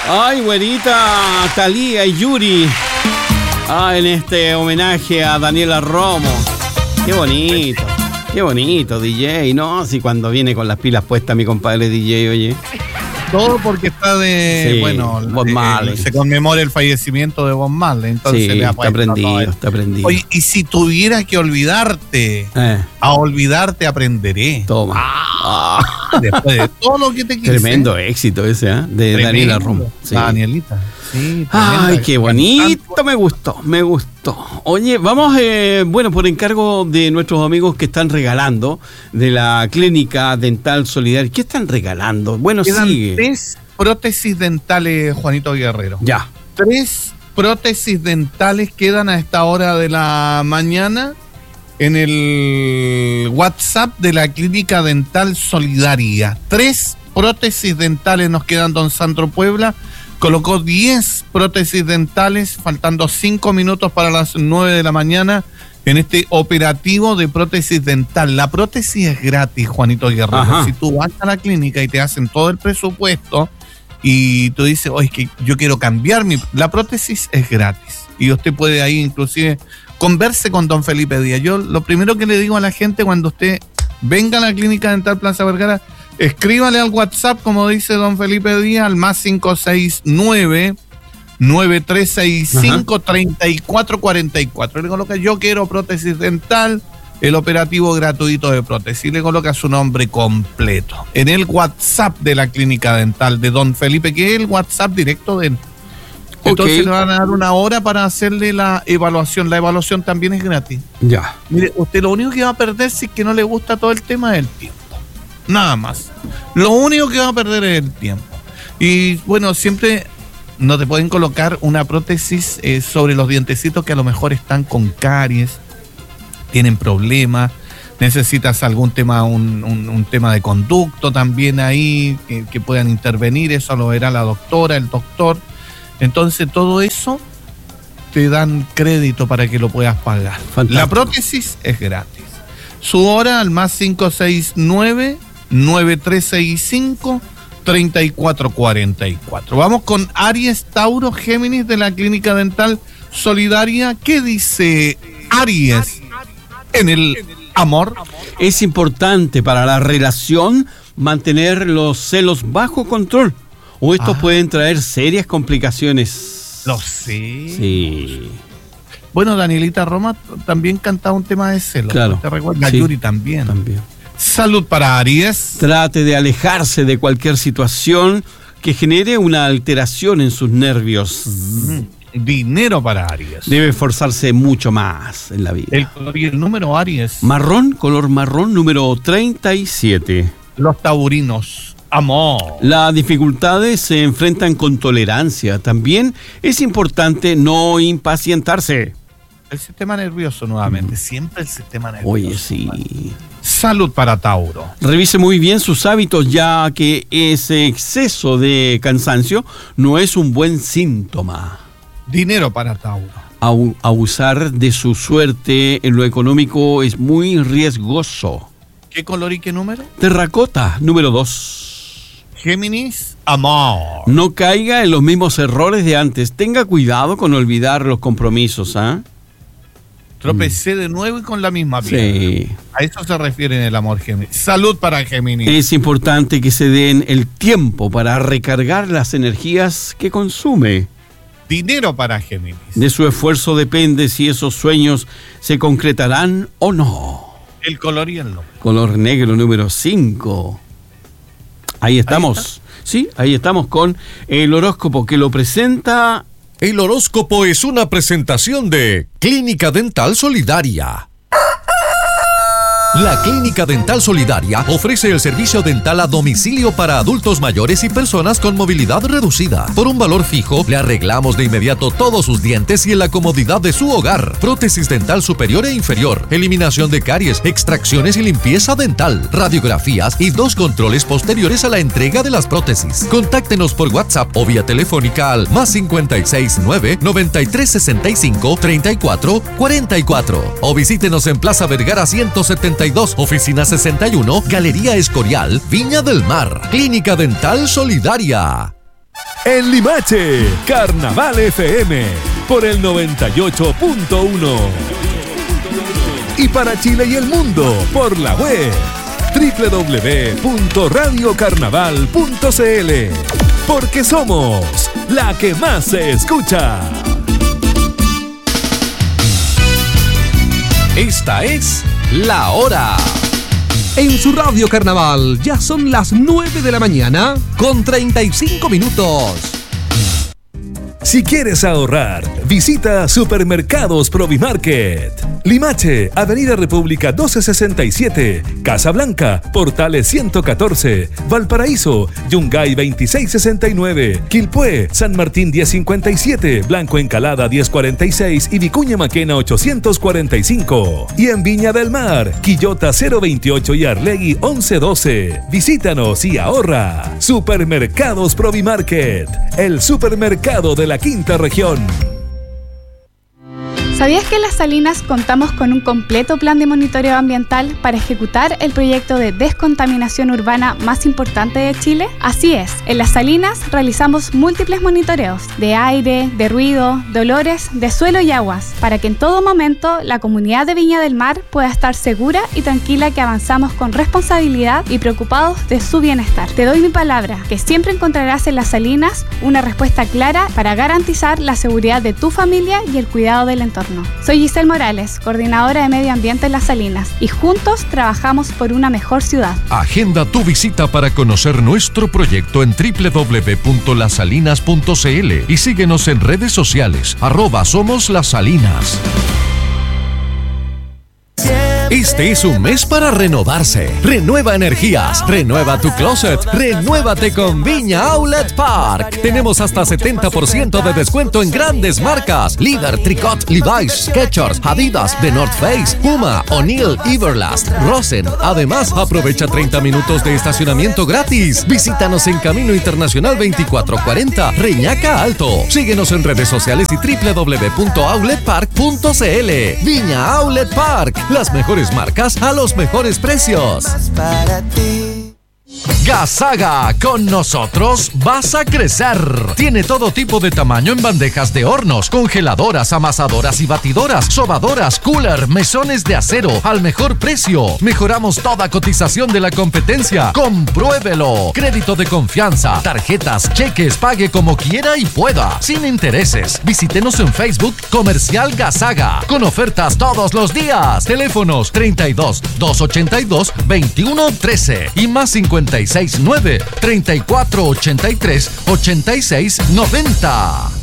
Ay, güerita, Thalía y Yuri. En este homenaje a Daniela Romo. Qué bonito, DJ. No, si cuando viene con las pilas puestas mi compadre DJ, oye. Todo porque está Bob Marley. Se conmemora el fallecimiento de Bob Marley. Entonces sí, está aprendido. Oye, y si tuviera que olvidarte, a olvidarte aprenderé. Toma. Después de todo lo que te quise. Tremendo éxito ese, de Daniela Romo. Sí. Danielita. Sí, ay, qué bonito, me gustó. Oye, vamos, por encargo de nuestros amigos que están regalando de la Clínica Dental Solidaria. ¿Qué están regalando? Bueno, quedan sigue. 3 prótesis dentales, Juanito Guerrero. Ya. 3 prótesis dentales quedan a esta hora de la mañana en el WhatsApp de la Clínica Dental Solidaria. 3 prótesis dentales nos quedan, don Sandro Puebla. Colocó 10 prótesis dentales, faltando 5 minutos para las 9 de la mañana en este operativo de prótesis dental. La prótesis es gratis, Juanito Guerrero. Ajá. Si tú vas a la clínica y te hacen todo el presupuesto y tú dices, oye, es que yo quiero cambiar la prótesis es gratis. Y usted puede ahí inclusive converse con don Felipe Díaz. Yo lo primero que le digo a la gente cuando usted venga a la Clínica Dental Plaza Vergara, escríbale al WhatsApp, como dice don Felipe Díaz, al más 569-9365-3444. Le coloca, yo quiero prótesis dental, el operativo gratuito de prótesis. Le coloca su nombre completo en el WhatsApp de la Clínica Dental de don Felipe, que es el WhatsApp directo de él. Entonces le van a dar 1 hora para hacerle la evaluación. La evaluación también es gratis. Ya. Mire, usted lo único que va a perder si es que no le gusta todo el tema del tiempo. Nada más. Lo único que va a perder es el tiempo. Y bueno, siempre no te pueden colocar una prótesis sobre los dientecitos que a lo mejor están con caries, tienen problemas, necesitas algún tema, un tema de conducto también ahí, que puedan intervenir. Eso lo verá la doctora, el doctor. Entonces todo eso te dan crédito para que lo puedas pagar. Fantástico. La prótesis es gratis. Su hora al más 569-9365-3444. Vamos con Aries, Tauro, Géminis de la Clínica Dental Solidaria. ¿Qué dice Aries en el amor? Es importante para la relación mantener los celos bajo control, o estos pueden traer serias complicaciones. Lo sé. Sí. Bueno, Danielita Roma también cantaba un tema de celos. Claro. ¿Te recuerdas? Sí, Yuri también. Salud para Aries. Trate de alejarse de cualquier situación que genere una alteración en sus nervios. Dinero para Aries. Debe esforzarse mucho más en la vida. El color y el número, Aries. Marrón, color marrón, número 37. Los taurinos. Amor. Las dificultades se enfrentan con tolerancia. También es importante no impacientarse. El sistema nervioso nuevamente, siempre el sistema nervioso. Oye, sí. Salud para Tauro. Revise muy bien sus hábitos, ya que ese exceso de cansancio no es un buen síntoma. Dinero para Tauro. Abusar de su suerte en lo económico es muy riesgoso. ¿Qué color y qué número? Terracota, número 2. Géminis, amor. No caiga en los mismos errores de antes. Tenga cuidado con olvidar los compromisos, Tropecé de nuevo y con la misma piedra. Sí. A eso se refiere en el amor, Géminis. Salud para Géminis. Es importante que se den el tiempo para recargar las energías que consume. Dinero para Géminis. De su esfuerzo depende si esos sueños se concretarán o no. El color y el nombre. Color negro, número 5. Ahí estamos. Sí, ahí estamos con el horóscopo que lo presenta. El horóscopo es una presentación de Clínica Dental Solidaria. La Clínica Dental Solidaria ofrece el servicio dental a domicilio para adultos mayores y personas con movilidad reducida. Por un valor fijo, le arreglamos de inmediato todos sus dientes y en la comodidad de su hogar. Prótesis dental superior e inferior, eliminación de caries, extracciones y limpieza dental, radiografías y 2 controles posteriores a la entrega de las prótesis. Contáctenos por WhatsApp o vía telefónica al más 569-9365-3444 o visítenos en Plaza Vergara 172, Oficina 61, Galería Escorial, Viña del Mar. Clínica Dental Solidaria. En Limache, Carnaval FM, por el 98.1. Y para Chile y el mundo, por la web, www.radiocarnaval.cl. Porque somos la que más se escucha. Esta es La Hora. En su Radio Carnaval ya son las 9 de la mañana con 35 minutos. Si quieres ahorrar, visita Supermercados Provimarket. Limache, Avenida República 1267, Casablanca, Portales 114, Valparaíso, Yungay 2669, Quilpué, San Martín 1057, Blanco Encalada 1046 y Vicuña Maquena 845. Y en Viña del Mar, Quillota 028 y Arlegui 1112. Visítanos y ahorra. Supermercados Provimarket, el supermercado de la Quinta Región. ¿Sabías que en Las Salinas contamos con un completo plan de monitoreo ambiental para ejecutar el proyecto de descontaminación urbana más importante de Chile? Así es, en Las Salinas realizamos múltiples monitoreos de aire, de ruido, de olores, de suelo y aguas, para que en todo momento la comunidad de Viña del Mar pueda estar segura y tranquila que avanzamos con responsabilidad y preocupados de su bienestar. Te doy mi palabra, que siempre encontrarás en Las Salinas una respuesta clara para garantizar la seguridad de tu familia y el cuidado del entorno. Soy Giselle Morales, coordinadora de Medio Ambiente en Las Salinas, y juntos trabajamos por una mejor ciudad. Agenda tu visita para conocer nuestro proyecto en www.lasalinas.cl y síguenos en redes sociales, @SomosLasSalinas. Este es un mes para renovarse. Renueva energías, renueva tu closet, renuévate con Viña Outlet Park. Tenemos hasta 70% de descuento en grandes marcas: Líder, Tricot, Levi's, Skechers, Adidas, The North Face, Puma, O'Neill, Everlast, Rosen. Además, aprovecha 30 minutos de estacionamiento gratis. Visítanos en Camino Internacional 2440, Reñaca Alto. Síguenos en redes sociales y www.outletpark.cl. Viña Outlet Park, las mejores marcas a los mejores precios. Gasaga, con nosotros vas a crecer. Tiene todo tipo de tamaño en bandejas de hornos, congeladoras, amasadoras y batidoras, sobadoras, cooler, mesones de acero al mejor precio. Mejoramos toda cotización de la competencia. Compruébelo. Crédito de confianza, tarjetas, cheques, pague como quiera y pueda, sin intereses. Visítenos en Facebook Comercial Gasaga, con ofertas todos los días. Teléfonos 32 282 2113 y más 569 3483 8690.